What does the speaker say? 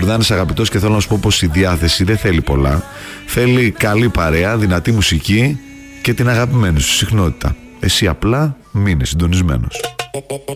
Ιορδάνης αγαπητός, και θέλω να σου πω πως η διάθεση δεν θέλει πολλά. Θέλει καλή παρέα, δυνατή μουσική και την αγαπημένη σου συχνότητα. Εσύ απλά μείνε συντονισμένος.